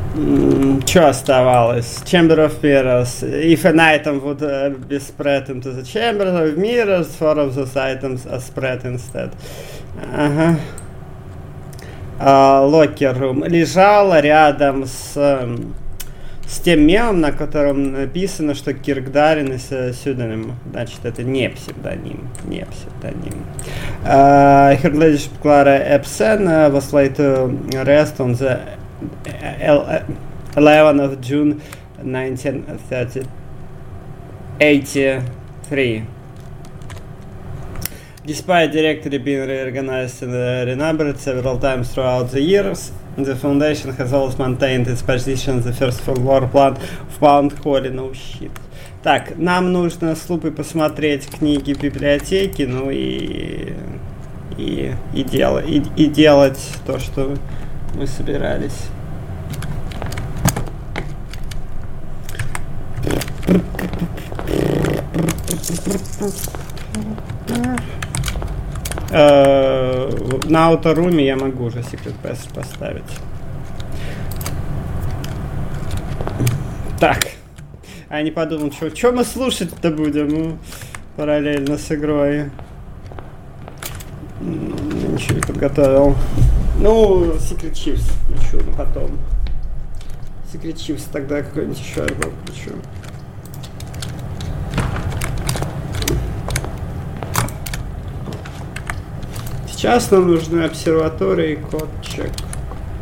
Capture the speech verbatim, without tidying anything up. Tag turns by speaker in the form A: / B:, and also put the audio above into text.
A: Что оставалось? Chamber of Mirrors. If an item would uh, be spread into the chamber of mirrors, four of those items are spread instead. Ага. Uh, Locker room. Лежала рядом с, с тем мемом, на котором написано, что Кирк Дарин is pseudonym. Значит, это не псевдоним. Не псевдоним. Uh, her ladyship Clara Epson uh, was laid to rest on the eleventh of June nineteen eighty-three. Despite directly being reorganized and renumbered several times throughout the years, the Foundation has always maintained its position on the first floor plan of Mount Holly. No shit. Так, нам нужно с Лупой посмотреть книги в библиотеке, ну и и, и, дел, и, и делать то, что мы собирались. Uh, на ауторуме я могу уже Secret Passage поставить. Так. А я не подумал, что, что мы слушать-то будем, ну, параллельно с игрой. Ничего не подготовил. Ну, Secret Chiefs включу, но потом. Secret Chiefs тогда какой-нибудь еще альбом включу. Сейчас нам нужны обсерватории и кодчек.